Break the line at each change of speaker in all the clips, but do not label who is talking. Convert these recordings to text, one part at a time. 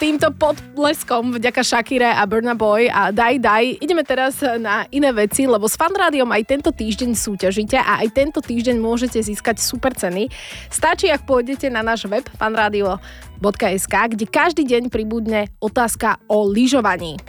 týmto podleskom vďaka Shakire a Burna Boy a Daj ideme teraz na iné veci, lebo s Fan Rádiom aj tento týždeň súťažíte a aj tento týždeň môžete získať super ceny. Stačí, ak pôjdete na náš web fanradio.sk, kde každý deň pribudne otázka o lyžovaní.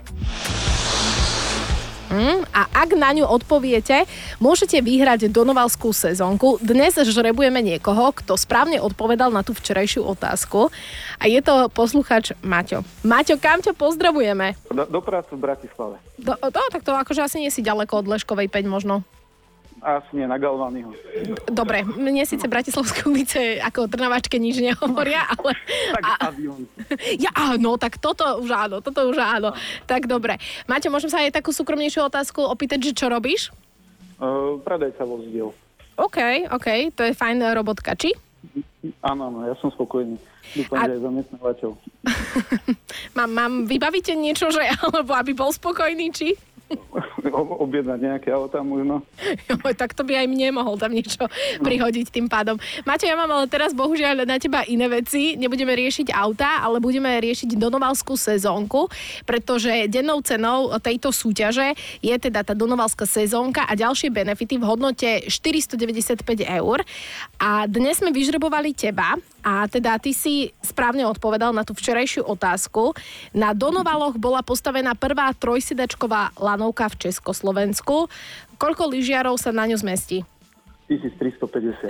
A ak na ňu odpoviete, môžete vyhrať donovalskú sezónku. Dnes žrebujeme niekoho, kto správne odpovedal na tú včerajšiu otázku. A je to posluchač Maťo. Maťo, kam ťa pozdravujeme?
Do práce v Bratislave.
Tak to akože asi nie si ďaleko od Leškovej 5 možno.
Asi nie, na Galványho.
Dobre, mne síce Bratislavské ulice ako Trnavačke nič nehovoria, ale...
Tak avión.
Áno, tak toto už áno. Tak dobre. Maťo, môžem sa aj takú súkromnejšiu otázku opýtať, že čo robíš?
Predajca vozidiel.
OK, to je fajn robotka, či?
Áno, ja som spokojný. Dúfam, že aj zamestnávateľ.
Mám vybavíte niečo, že alebo aby bol spokojný, či?
Objednať nejaké autá možno.
Tak to by aj mne mohol tam niečo prihodiť tým pádom. Maťo, ja mám ale teraz bohužiaľ na teba iné veci. Nebudeme riešiť autá, ale budeme riešiť donovalskú sezónku, pretože dennou cenou tejto súťaže je teda tá donovalská sezónka a ďalšie benefity v hodnote 495 €. A dnes sme vyžrebovali teba a teda ty si správne odpovedal na tú včerajšiu otázku. Na Donovaloch bola postavená prvá trojsedačková lanovka v Československu. Koľko lyžiarov sa na ňu zmestí?
1350.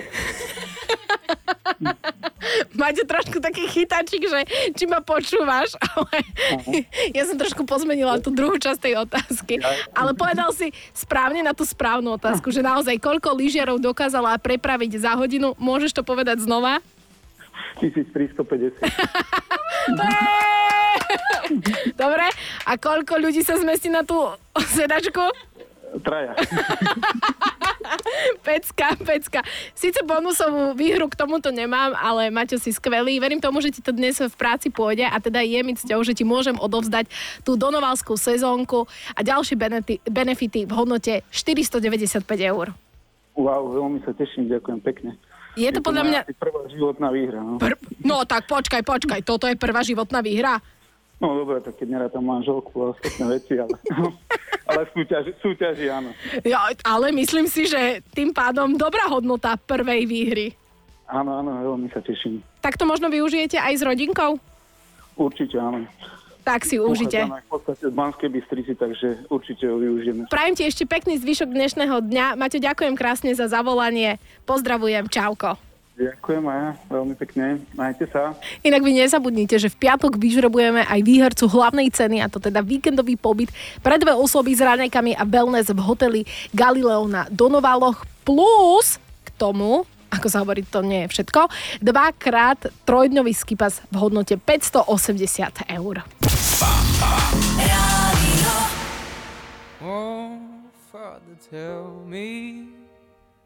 Máte trošku taký chytačik, že či ma počúvaš, ale ja som trošku pozmenila tú druhú časť tej otázky. Ale povedal si správne na tú správnu otázku, že naozaj koľko lyžiarov dokázala prepraviť za hodinu. Môžeš to povedať znova?
1350.
Dobre, a koľko ľudí sa zmestí na tú sedačku?
Traja.
Pecka. Sice bonusovú výhru k tomuto nemám, ale Maťo, si skvelý. Verím tomu, že ti to dnes v práci pôjde a teda je mi cťou, že ti môžem odovzdať tú donovalskú sezónku a ďalšie benefity v hodnote 495 €.
Wow, veľmi sa teším, ďakujem pekne.
Je to podľa mňa...
Prvá životná výhra, no.
No tak počkaj, toto je prvá životná výhra?
No dobre, tak keď nerátam manželku a ostatné veci, ale súťaži áno.
Ja, ale myslím si, že tým pádom dobrá hodnota prvej výhry.
Áno, veľmi sa teším.
Tak to možno využijete aj s rodinkou?
Určite áno.
Tak si užite.
Pochádzame v podstate z Banskej Bystrici, takže určite ho využijeme.
Prajem ti ešte pekný zvyšok dnešného dňa. Maťo, ďakujem krásne za zavolanie. Pozdravujem, čauko.
Ďakujem aj ja, veľmi pekne. Majte sa.
Inak vy nezabudnite, že v piatok vyžrebujeme aj výhercu hlavnej ceny, a to teda víkendový pobyt pre 2 osoby s raňajkami a wellness v hoteli Galileo na Donovaloch. Plus k tomu, ako sa hovorí, to nie je všetko, 2x trojdňový skipas v hodnote 580 €.
Oh, Father, tell me